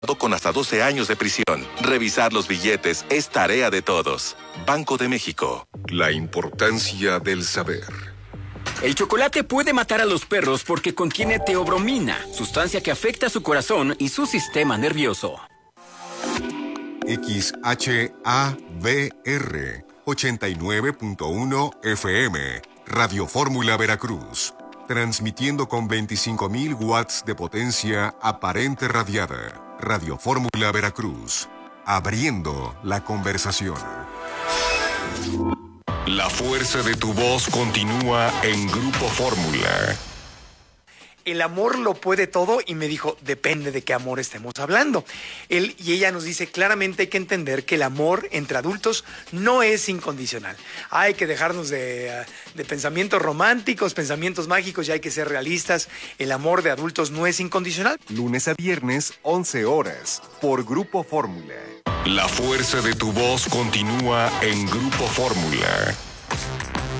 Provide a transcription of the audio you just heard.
con hasta 12 años de prisión. Revisar los billetes es tarea de todos. Banco de México. La importancia del saber. El chocolate puede matar a los perros porque contiene teobromina, sustancia que afecta su corazón y su sistema nervioso. XHABR 89.1 FM, Radio Fórmula Veracruz, transmitiendo con 25.000 watts de potencia aparente radiada. Radio Fórmula Veracruz, abriendo la conversación. La fuerza de tu voz continúa en Grupo Fórmula. El amor lo puede todo, y me dijo, depende de qué amor estemos hablando. Él y ella nos dice claramente hay que entender que el amor entre adultos no es incondicional. Hay que dejarnos de pensamientos románticos, pensamientos mágicos, y hay que ser realistas. El amor de adultos no es incondicional. Lunes a viernes, 11 horas, por Grupo Fórmula. La fuerza de tu voz continúa en Grupo Fórmula.